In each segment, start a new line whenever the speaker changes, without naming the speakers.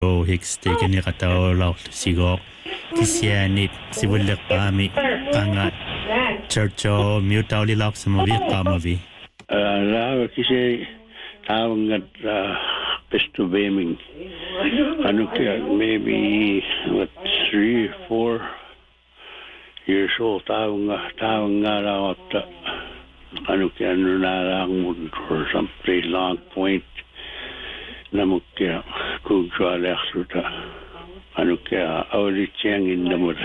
o hicks taken ni katao law sigok tisianit sibullaqami qanga churcho mutawli laq samavi qamavi
la kise tawangat pesto beaming anukia maybe what 3 or 4 years old tawanga lawata anukia nunarang or something long point namukia kugwa lehsuta anukia aurichang indamure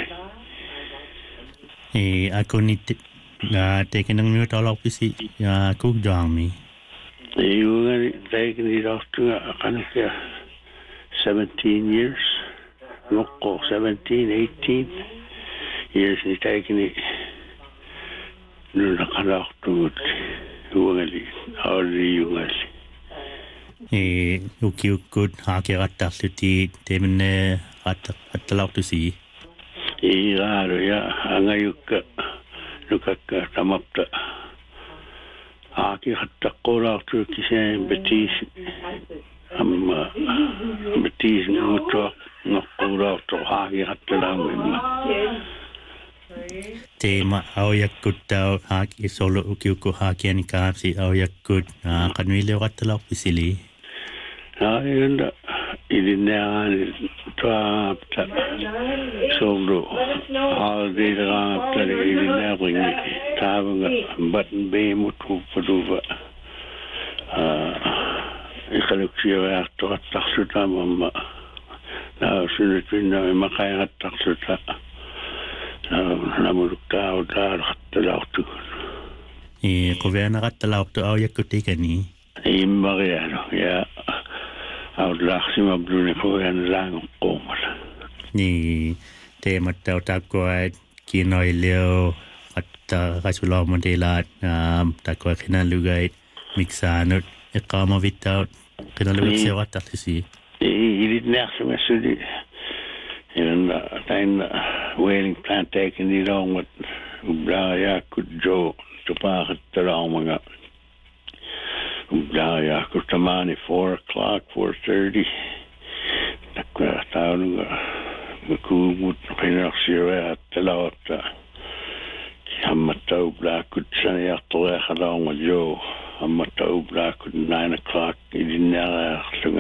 akonit taken ng mute all opisi cook mi
you taken it off to anukia 17 years noko 17 18 years ni taken it nunakanak to uangali auri uangali
ukikut hakirattarluti temne atalaqtusi
iraru ya angayukka nukakka tamapta hakirattakqulaartu kisen betis amma betis ngutro ngqulaartu hakirattalaamma
tema aoyakkutta haki solo ukiuku hakiani kaapsi aoyakkut qanuileoqattalaqpisili
yunda ilinneaani tuaapta solo aaldiiraapta ilinneaqingi taavanga batn beemutu paduva iqaluksiaaqtoqattarsutamamma naasunutvinna maqayaqqattarsuta namulukkaawtaarqattalaqtu
qoveanaqattalaqtu aoyakkutikani
immariano ya outlaximabduni qoveanalaangoqqoomala
ni teemattautakkuat kinoileo qasulormodelaat takkua qinalugait miksaanut eqqaamavittaut qinalugat seoqattarlisi
ilitnearsumassuli ilanda tainna whaling plant taken it on with Ublaya could Joe to park at the Lamaga Ublaya could tamani 4:00 4:30 the town Maku would finish here at the lot Hamata Black could send out the lake along with Joe Hamata Black could 9:00 he didn't know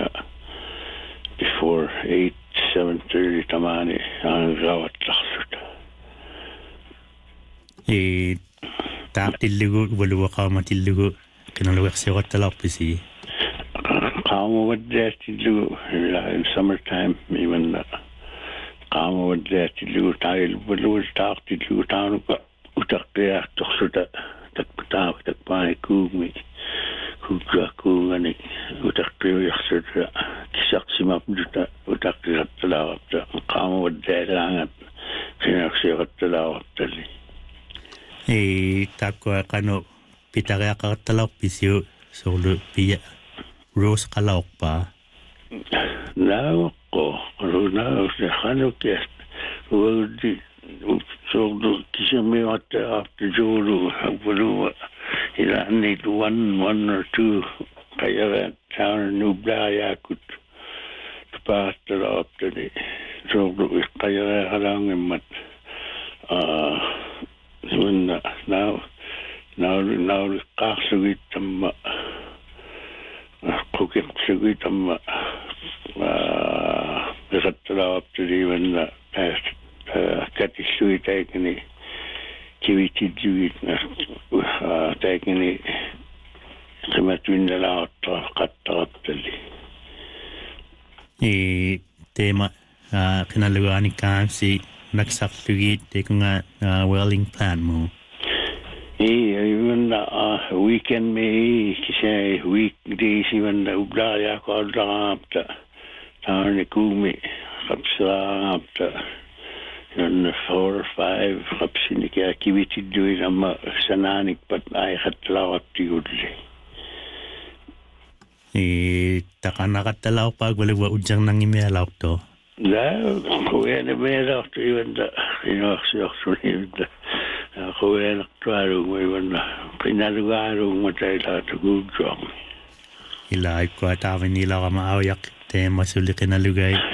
before 7:30 tamani ang rawat laksut
taaqtillugu waluwa qaamatillugu kinaluersiortallarpisi
qaamawaddaattillugu in summertime even qaamawaddaattillugu tail waluwa taaqtillugu taanuka utaqqiaartorsuta takpaani kuugmi kuugani utaqqiujarsuta kisaqsimapduta utaqqirattalaavarta qaamawaddaalaangat qinaksiqattalaavartalli
takkua qanu pitariaqarattalorpisiu sorlu pia rose qalorpa
naaqo runaausne qanukiat uudi sorlu kisamiatta afterjoulu waluwa ila need 1 or 2 kayara town Nublayakut paastalorptali sorlu kayara halangemmat now qaarlugit tamma qukirlugit tamma beqattalaaptali wanna katillugi taikani kivitillugit taikani qimatvinnalaarta qattaraaptali
tema qinalugaani kaamsi naksarlugit tekunga welling plan mo
even weekend me kise weekdays even Ublaya qaaldaapta taarni kuumi qapsaapta and 4 or 5 qapsinika kivitillugit amma sanaanik pat aiqattalaaraptigulli
taqanaqattalaarpaak waluwa ujjarnangimialaarto
la qoyana meelartu ivanda inorsiorsunivda qoyana tuarugu ivanda qinalugarugu matailaatuguujuarmi
ila ikkua taavinilarama aujaq te masuli kina lugay